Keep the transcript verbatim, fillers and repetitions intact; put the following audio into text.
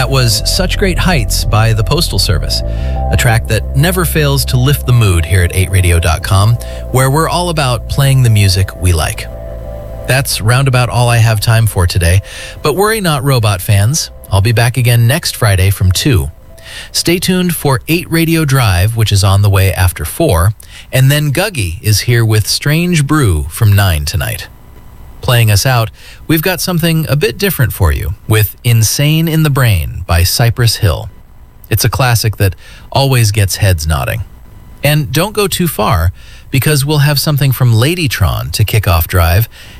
That was Such Great Heights by the Postal Service, a track that never fails to lift the mood here at eight radio dot com, where we're all about playing the music we like. That's roundabout all I have time for today, but worry not, robot fans. I'll be back again next Friday from two. Stay tuned for eight Radio Drive, which is on the way after four, and then Guggy is here with Strange Brew from nine tonight. Playing us out, we've got something a bit different for you with Insane in the Brain by Cypress Hill. It's a classic that always gets heads nodding. And don't go too far, because we'll have something from Ladytron to kick off Drive,